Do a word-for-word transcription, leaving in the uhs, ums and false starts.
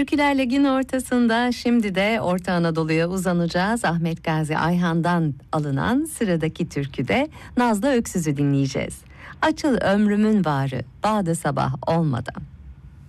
Türküler Lig'in ortasında şimdi de Orta Anadolu'ya uzanacağız. Ahmet Gazi Ayhan'dan alınan sıradaki türküde Nazlı Öksüz'ü dinleyeceğiz. Açıl ömrümün varı, bağda sabah olmadan.